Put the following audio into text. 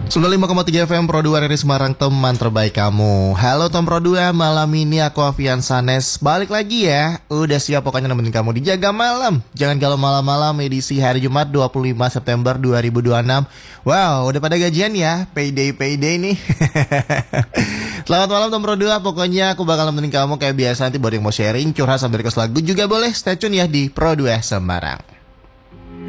95,3 FM Pro 2 dari Semarang, teman terbaik kamu. Halo Tom Pro 2, malam ini aku Avian Sanes balik lagi ya. Udah siap pokoknya nemenin kamu di Jaga Malam. Jangan galau malam-malam, edisi hari Jumat 25 September 2026. Wow, udah pada gajian ya, payday nih. Selamat malam Tom Pro 2, pokoknya aku bakal nemenin kamu kayak biasa. Nanti buat yang mau sharing, curhat sambil request lagu juga boleh. Stay tune ya di Pro 2 Semarang.